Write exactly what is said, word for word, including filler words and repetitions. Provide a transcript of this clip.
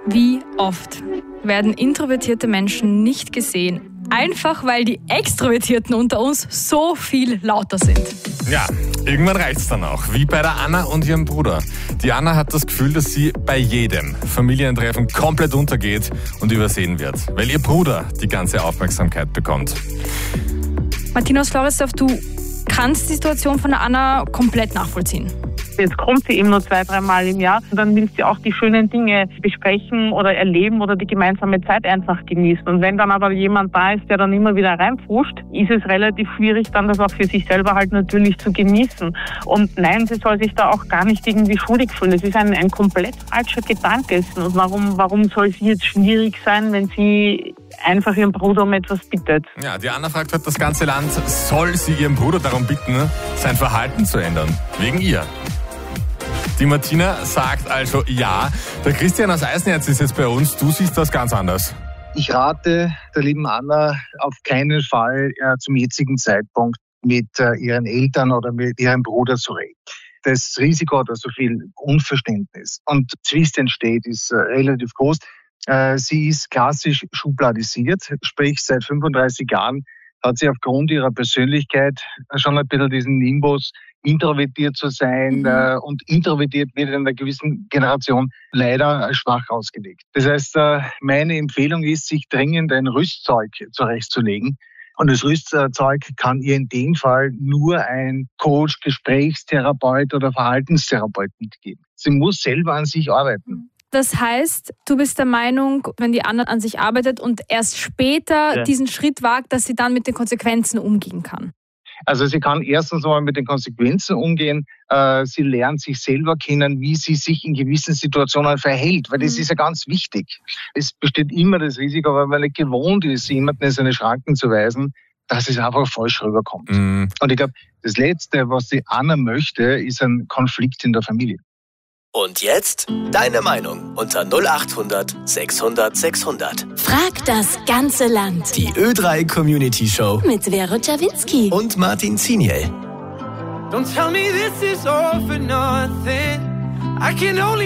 Wie oft werden introvertierte Menschen nicht gesehen, einfach weil die Extrovertierten unter uns so viel lauter sind? Ja, irgendwann reicht's dann auch, wie bei der Anna und ihrem Bruder. Die Anna hat das Gefühl, dass sie bei jedem Familientreffen komplett untergeht und übersehen wird, weil ihr Bruder die ganze Aufmerksamkeit bekommt. Martina aus Floridsdorf, du kannst die Situation von der Anna komplett nachvollziehen. Jetzt kommt sie eben nur zwei, dreimal im Jahr und dann will sie auch die schönen Dinge besprechen oder erleben oder die gemeinsame Zeit einfach genießen. Und wenn dann aber jemand da ist, der dann immer wieder reinpfuscht, ist es relativ schwierig, dann das auch für sich selber halt natürlich zu genießen. Und nein, sie soll sich da auch gar nicht irgendwie schuldig fühlen. Es ist ein, ein komplett falscher Gedanke. Und warum, warum soll sie jetzt schwierig sein, wenn sie einfach ihren Bruder um etwas bittet? Ja, die Anna fragt heute das ganze Land, soll sie ihren Bruder darum bitten, sein Verhalten zu ändern? Wegen ihr. Die Martina sagt also ja. Der Christian aus Eisenerz ist jetzt bei uns. Du siehst das ganz anders. Ich rate der lieben Anna auf keinen Fall äh, zum jetzigen Zeitpunkt mit äh, ihren Eltern oder mit ihrem Bruder zu reden. Das Risiko, dass so viel Unverständnis und Zwist entsteht, ist äh, relativ groß. Äh, sie ist klassisch schubladisiert, sprich seit fünfunddreißig Jahren hat sie aufgrund ihrer Persönlichkeit schon ein bisschen diesen Nimbus, introvertiert zu sein, mhm. äh, und introvertiert wird in einer gewissen Generation leider schwach ausgelegt. Das heißt, äh, meine Empfehlung ist, sich dringend ein Rüstzeug zurechtzulegen. Und das Rüstzeug kann ihr in dem Fall nur ein Coach, Gesprächstherapeut oder Verhaltenstherapeut mitgeben. Sie muss selber an sich arbeiten. Das heißt, du bist der Meinung, wenn die Anna an sich arbeitet und erst später ja. diesen Schritt wagt, dass sie dann mit den Konsequenzen umgehen kann? Also sie kann erstens mal mit den Konsequenzen umgehen. Äh, sie lernt sich selber kennen, wie sie sich in gewissen Situationen verhält, weil das mhm. ist ja ganz wichtig. Es besteht immer das Risiko, weil man nicht gewohnt ist, jemanden in seine Schranken zu weisen, dass es einfach falsch rüberkommt. Mhm. Und ich glaube, das Letzte, was die Anna möchte, ist ein Konflikt in der Familie. Und jetzt deine Meinung unter null acht hundert sechshundert sechshundert. Frag das ganze Land. Die Ö drei Community Show mit Vero Czawinski und Martin Ziniel. Don't tell me this is all for nothing. I can only